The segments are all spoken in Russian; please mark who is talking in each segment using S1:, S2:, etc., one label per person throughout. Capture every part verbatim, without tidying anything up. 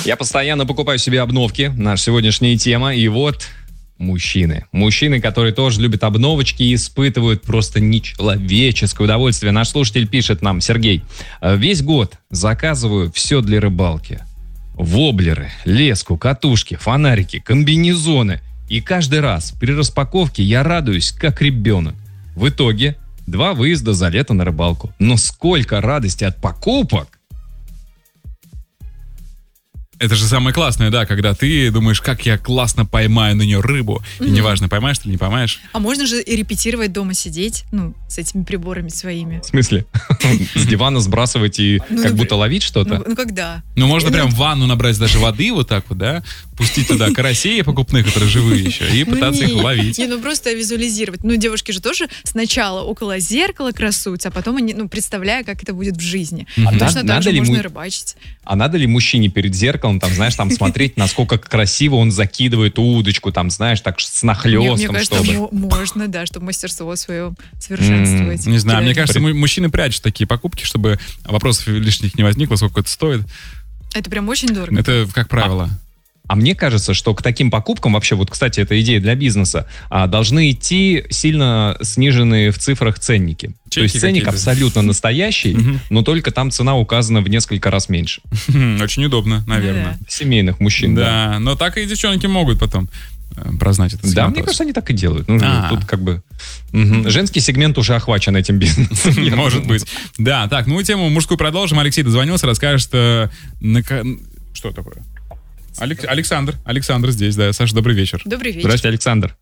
S1: Я постоянно покупаю себе обновки. Наша сегодняшняя тема. И вот мужчины. Мужчины, которые тоже любят обновочки и испытывают просто нечеловеческое удовольствие. Наш слушатель пишет нам, Сергей. Весь год заказываю все для рыбалки. Воблеры, леску, катушки, фонарики, комбинезоны. И каждый раз при распаковке я радуюсь, как ребенок. В итоге два выезда за лето на рыбалку. Но сколько радости от покупок!
S2: Это же самое классное, да, когда ты думаешь, как я классно поймаю на нее рыбу. Mm-hmm. И неважно, поймаешь ты или не поймаешь.
S3: А можно же и репетировать дома сидеть, ну, с этими приборами своими.
S1: В смысле? С дивана сбрасывать и как будто ловить что-то?
S3: Ну, когда?
S2: Ну, можно прям в ванну набрать даже воды вот так вот, да? Пустить туда карасей покупных, которые живые еще, и пытаться их ловить.
S3: Не, ну просто визуализировать. Ну, девушки же тоже сначала около зеркала красуются, а потом они, ну, представляя, как это будет в жизни. Точно так же можно рыбачить.
S1: А надо ли мужчине перед зеркалом, там, знаешь, там смотреть, насколько красиво он закидывает удочку, там, знаешь, так с нахлестом,
S3: мне кажется,
S1: чтобы...
S3: можно, да, чтобы мастерство свое совершенствовать.
S2: Mm, не знаю, мне кажется, мужчины прячут такие покупки, чтобы вопросов лишних не возникло, сколько это стоит.
S3: Это прям очень дорого.
S2: Это как правило.
S1: А мне кажется, что к таким покупкам, вообще, вот, кстати, это идея для бизнеса, а, должны идти сильно сниженные в цифрах ценники. Чеки То есть ценник абсолютно настоящий, но только там цена указана в несколько раз меньше.
S2: Очень удобно, наверное.
S1: Семейных мужчин, да.
S2: Да, но так и девчонки могут потом прознать это.
S1: Да, мне кажется, они так и делают. Ну, тут как бы женский сегмент уже охвачен этим бизнесом.
S2: Может быть. Да, так, ну тему мужскую продолжим. Алексей дозвонился, расскажет, что... Что такое? Александр, Александр здесь, да. Саша, добрый вечер.
S3: Добрый вечер.
S1: Здравствуйте, Александр.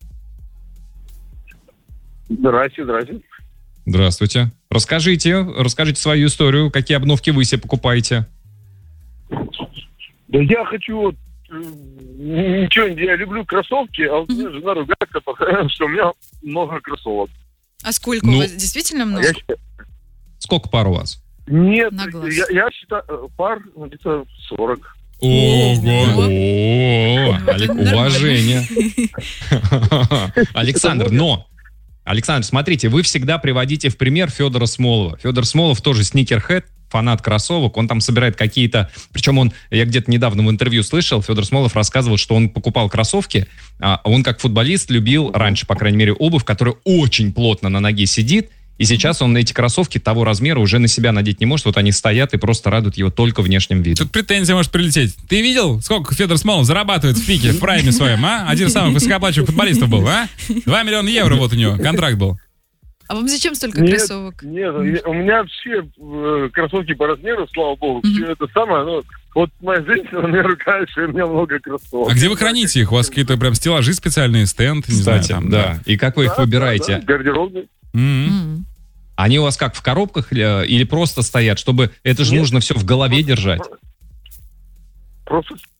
S4: Здравствуйте, здравствуйте.
S1: Здравствуйте. Расскажите, расскажите свою историю, какие обновки вы себе покупаете.
S4: Да я хочу вот, ничего, я люблю кроссовки, а вот mm-hmm. жена ругается, что у меня много кроссовок.
S3: А сколько ну, у вас? Действительно много?
S4: Я считаю...
S1: Сколько пар у вас?
S4: Нет, я, я считаю, пар где-то сорок.
S1: Ого! Уважение. Александр, но... Александр, смотрите, вы всегда приводите в пример Федора Смолова. Федор Смолов тоже сникерхед, фанат кроссовок. Он там собирает какие-то... Причем он, я где-то недавно в интервью слышал, Федор Смолов рассказывал, что он покупал кроссовки. А он как футболист любил, раньше, по крайней мере, обувь, которая очень плотно на ноге сидит. И сейчас он эти кроссовки того размера уже на себя надеть не может. Вот они стоят и просто радуют его только внешним видом.
S2: Тут претензия может прилететь. Ты видел, сколько Федор Смолов зарабатывает в пике, в прайме своем, а? Один из самых высокооплачиваемых футболистов был, а? Два миллиона евро вот у него контракт был.
S3: А вам зачем столько
S4: нет,
S3: кроссовок?
S4: Нет, у меня все э, кроссовки по размеру, слава богу. Mm-hmm. Все это самое, но вот моя женщина мне ругает, что у меня много кроссовок.
S2: А где вы храните их? У вас какие-то прям стеллажи специальные, стенд? Не
S1: Кстати,
S2: знаю, там,
S1: да.
S2: да.
S1: И как вы их
S4: да,
S1: выбираете?
S4: Да, да, гардеробные.
S2: Mm-hmm. Mm-hmm.
S1: Они у вас как, в коробках или просто стоят? Чтобы это же
S4: Нет,
S1: нужно все в голове
S4: просто,
S1: держать.
S4: Просто